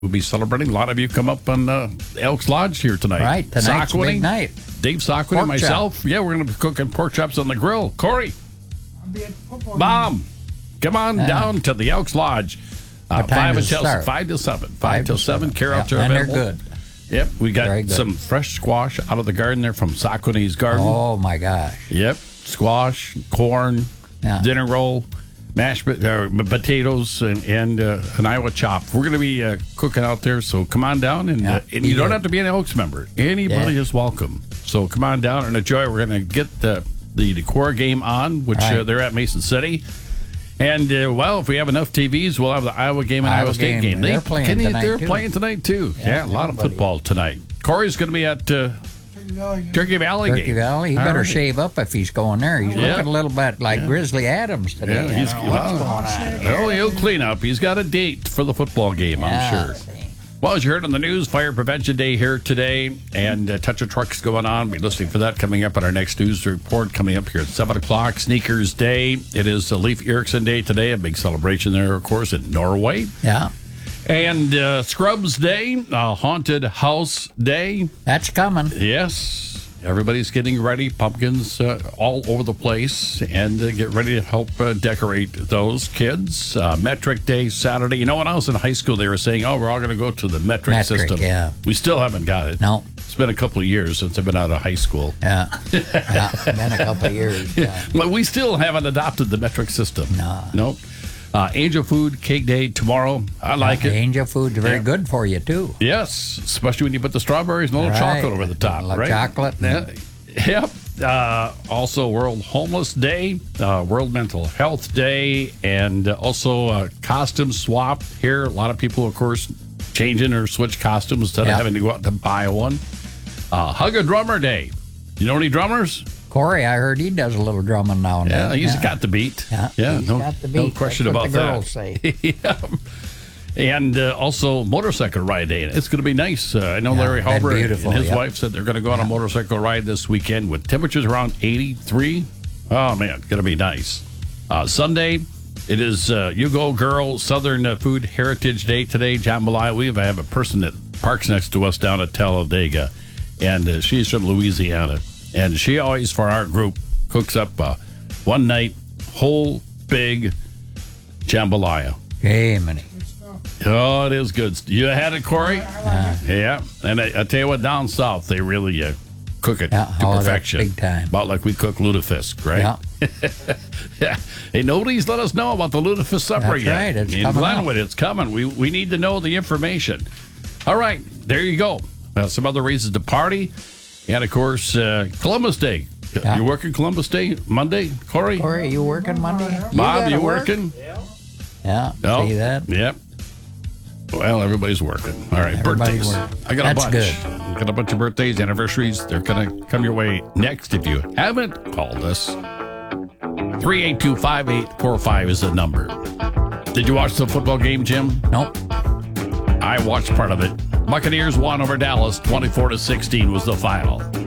We'll be celebrating. A lot of you come up on Elks Lodge here tonight. Right, tonight's a big night. Dave Sockwood and myself. Yeah, we're going to be cooking pork chops on the grill. Corey. I'll be at the football Mom, come on down to the Elks Lodge. What time 5 does it until start? 5 till 7. 5 till 7. Carrots are And they're available. good. Yep, we Very got good. some fresh squash out of the garden there from Sockwood's garden. Oh, my gosh. Yep, squash, corn, dinner roll, mashed potatoes, and an Iowa chop. We're going to be cooking out there, so come on down. And you don't have to be an Elks member. Anybody is welcome. So come on down and enjoy. We're going to get the Decor game on, which they're at Mason City. And, if we have enough TVs, we'll have the Iowa game and Iowa State game. They're playing tonight, They're too. playing tonight, too. Yeah, a lot of football tonight. Corey's going to be at Turkey Valley game. Turkey Valley. He better shave up if he's going there. He's looking a little bit like Grizzly Adams today. Yeah, he's what's going on? Oh, he'll clean up. He's got a date for the football game, I'm sure. Well, as you heard on the news, Fire Prevention Day here today, and Touch of Trucks going on. We'll be listening for that coming up on our next news report coming up here at 7 o'clock. Sneakers Day. It is Leif Erikson Day today, a big celebration there, of course, in Norway. Yeah. And Scrubs Day, Haunted House Day. That's coming. Yes. Everybody's getting ready. Pumpkins all over the place. And get ready to help decorate those kids. Metric Day Saturday. You know, when I was in high school, they were saying, we're all going to go to the metric system. Yeah. We still haven't got it. No. It's been a couple of years since I've been out of high school. Yeah. Been a couple of years. Yeah. But we still haven't adopted the metric system. No. Nope. Angel Food Cake Day tomorrow. I like it. Angel food's very good for you, too. Yes, especially when you put the strawberries and a little chocolate over the top, right? Chocolate. Yep. Also, World Homeless Day, World Mental Health Day, and also costume swap here. A lot of people, of course, changing or switch costumes instead of having to go out to buy one. Hug a Drummer Day. You know any drummers? Corey, I heard he does a little drumming now and then. Yeah, he's got the beat. Yeah, he's got the beat. No question That's what about the that. girls say. Yeah. And also Motorcycle Ride Day. It's going to be nice. I know Larry Halber and his wife said they're going to go on a motorcycle ride this weekend with temperatures around 83. Oh, man, it's going to be nice. Sunday, it is You Go Girl Southern Food Heritage Day today. Jambalaya, we have a person that parks next to us down at Talladega, and she's from Louisiana. And she always, for our group, cooks up one night, whole big jambalaya. Hey, many. Oh, it is good. You had it, Corey? Yeah. And I tell you what, down south, they really cook it to perfection. Big time. About like we cook lutefisk, right? Yeah. Yeah. Hey, nobody's let us know about the lutefisk supper That's yet. right. It's in coming Glenwood, it's coming. We need to know the information. All right. There you go. Some other reasons to party. And, of course, Columbus Day. Yeah. You working Columbus Day Monday, Corey? Corey, you working Monday? Bob, you gotta work? working? Yeah. No. See that? Yep. Well, everybody's working. All right, Everybody's birthdays. working. I got a That's bunch. good. Got a bunch of birthdays, anniversaries. They're going to come your way next. If you haven't called us, 382-5845 is the number. Did you watch the football game, Jim? Nope. I watched part of it. Buccaneers won over Dallas. 24-16 was the final.